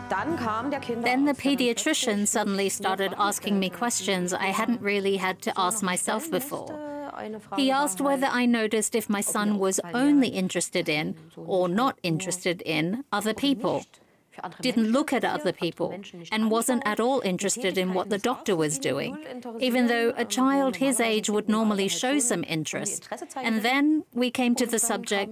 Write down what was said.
Then the pediatrician suddenly started asking me questions I hadn't really had to ask myself before. He asked whether I noticed if my son was only interested in, or not interested in, other people, didn't look at other people, and wasn't at all interested in what the doctor was doing, even though a child his age would normally show some interest. And then we came to the subject